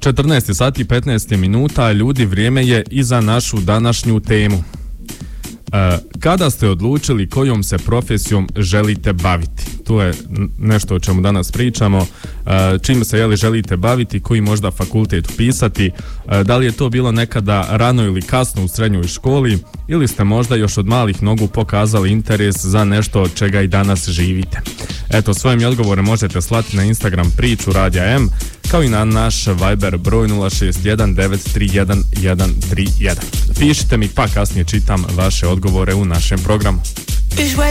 14 sati 15 minuta, ljudi, vrijeme je i za našu današnju temu. Kada ste odlučili kojom se profesijom želite baviti? To je nešto o čemu danas pričamo. Čime se želite baviti, koji možda fakultet upisati, da li je to bilo nekada rano ili kasno u srednjoj školi, ili ste možda još od malih nogu pokazali interes za nešto od čega i danas živite. Eto, svoje mi odgovore možete slati na Instagram priču Radija M, kao i na naš Viber broj 061-931-131. Pišite mi, pa kasnije čitam vaše odgovore u našem programu.